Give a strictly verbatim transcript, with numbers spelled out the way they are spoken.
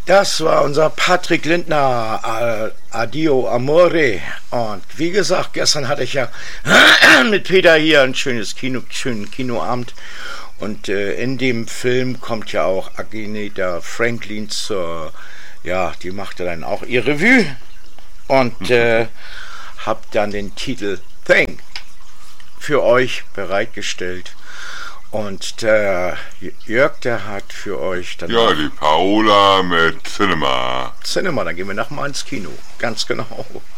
Das war unser Patrick Lindner, Addio Amore. Und wie gesagt, gestern hatte ich ja mit Peter hier ein schönes Kino, schönen Kinoabend. Und äh, in dem Film kommt ja auch Agnetha Franklin zur, ja, die machte dann auch ihr Revue und äh, hab dann den Titel Thing für euch bereitgestellt. Und der Jörg, der hat für euch dann... Ja, die Paola mit Cinema. Cinema, dann gehen wir nochmal ins Kino. Ganz genau.